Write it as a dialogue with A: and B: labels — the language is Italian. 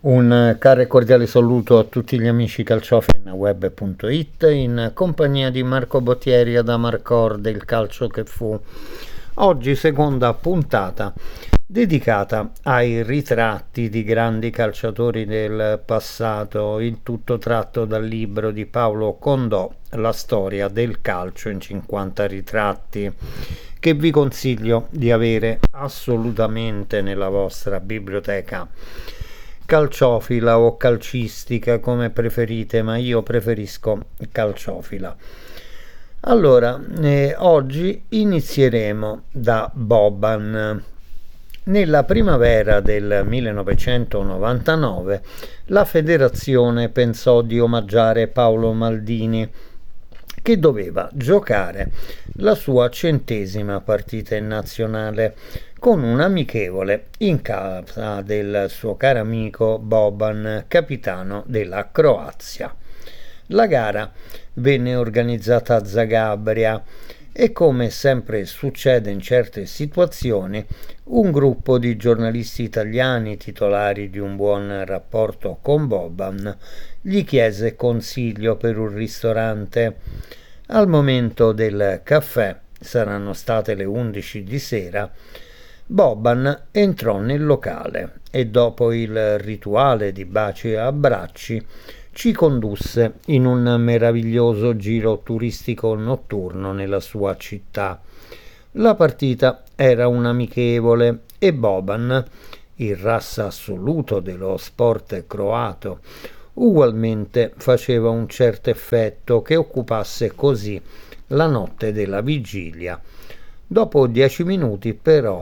A: Un caro e cordiale saluto a tutti gli amici calciofilmweb.it in compagnia di Marco Bottieri ad Amarcord del calcio che fu. Oggi seconda puntata dedicata ai ritratti di grandi calciatori del passato, il tutto tratto dal libro di Paolo Condò, La storia del calcio in 50 ritratti, che vi consiglio di avere assolutamente nella vostra biblioteca calciofila o calcistica, come preferite, ma io preferisco calciofila. Allora, oggi inizieremo da Boban. Nella primavera del 1999 la federazione pensò di omaggiare Paolo Maldini, che doveva giocare la sua 100ª partita in nazionale con un amichevole in casa del suo caro amico Boban, capitano della Croazia. La gara venne organizzata a Zagabria e, come sempre succede in certe situazioni, un gruppo di giornalisti italiani titolari di un buon rapporto con Boban gli chiese consiglio per un ristorante. Al momento del caffè, saranno state le 11 di sera, Boban entrò nel locale e, dopo il rituale di baci e abbracci, ci condusse in un meraviglioso giro turistico notturno nella sua città. La partita era un amichevole e Boban, il ras assoluto dello sport croato, ugualmente faceva un certo effetto che occupasse così la notte della vigilia. Dopo 10 minuti però